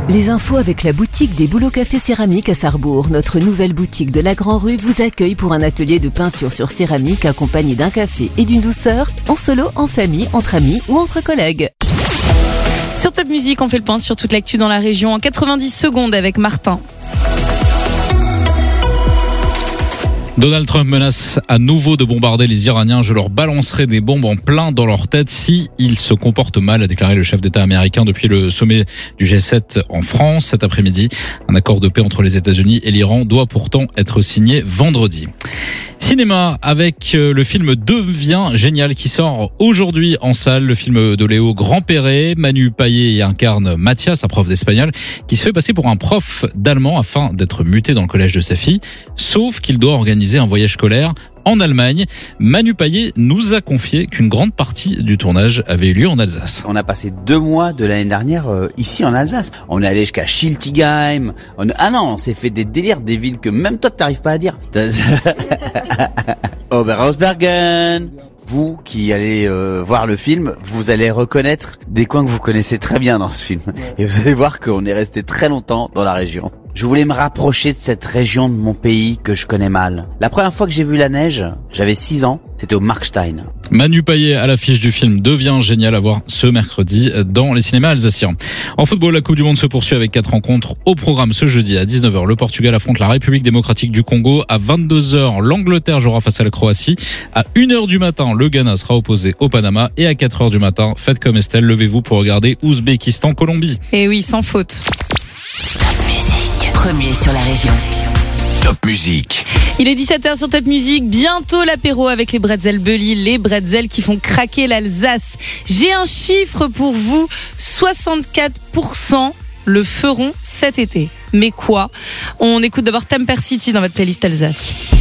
Les infos avec la boutique des Bouleaux Café Céramique à Sarrebourg. Notre nouvelle boutique de la Grand-Rue vous accueille pour un atelier de peinture sur céramique accompagné d'un café et d'une douceur, en solo, en famille, entre amis ou entre collègues. Sur Top Music, on fait le point sur toute l'actu dans la région en 90 secondes avec Martin. Donald Trump menace à nouveau de bombarder les Iraniens. Je leur balancerai des bombes en plein dans leur tête si ils se comportent mal, a déclaré le chef d'État américain depuis le sommet du G7 en France cet après-midi. Un accord de paix entre les États-Unis et l'Iran doit pourtant être signé vendredi. Cinéma avec le film Devient génial qui sort aujourd'hui en salle. Le film de Léo Grand-Perret. Manu Payet y incarne Mathias, un prof d'espagnol qui se fait passer pour un prof d'allemand afin d'être muté dans le collège de sa fille. Sauf qu'il doit organiser un voyage scolaire en Allemagne. Manu Payet nous a confié qu'une grande partie du tournage avait eu lieu en Alsace. On a passé 2 mois de l'année dernière ici en Alsace. On est allé jusqu'à Schiltigheim. On s'est fait des délires, des villes que même toi t'arrives pas à dire. Oberhausbergen. Vous qui allez voir le film, vous allez reconnaître des coins que vous connaissez très bien dans ce film. Et vous allez voir qu'on est resté très longtemps dans la région. Je voulais me rapprocher de cette région de mon pays que je connais mal. La première fois que j'ai vu la neige, j'avais 6 ans, c'était au Markstein. Manu Payet à l'affiche du film Devient génial à voir ce mercredi dans les cinémas alsaciens. En football, la Coupe du Monde se poursuit avec 4 rencontres au programme ce jeudi à 19h. Le Portugal affronte la République démocratique du Congo. À 22h, l'Angleterre jouera face à la Croatie. À 1h du matin, le Ghana sera opposé au Panama. Et à 4h du matin, faites comme Estelle, levez-vous pour regarder Ouzbékistan-Colombie. Et oui, sans faute. Premier sur la région. Top Music. Il est 17h sur Top Music, bientôt l'apéro avec les bretzels Bully, les bretzels qui font craquer l'Alsace. J'ai un chiffre pour vous, 64% le feront cet été. Mais quoi ? On écoute d'abord Temper City dans votre playlist Alsace.